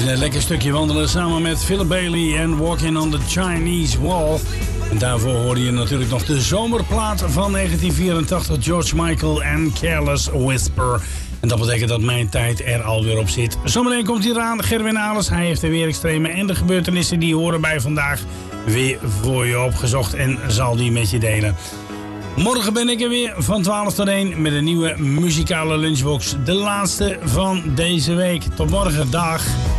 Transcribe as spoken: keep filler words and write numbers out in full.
Een lekker stukje wandelen samen met Philip Bailey en Walking on the Chinese Wall. En daarvoor hoorde je natuurlijk nog de zomerplaat van negentien vierentachtig, George Michael en Careless Whisper. En dat betekent dat mijn tijd er alweer op zit. Zometeen komt hier aan Gerwin Alers. Hij heeft de weerextremen en de gebeurtenissen die horen bij vandaag weer voor je opgezocht en zal die met je delen. Morgen ben ik er weer van twaalf tot één met een nieuwe muzikale lunchbox. De laatste van deze week. Tot morgen, dag.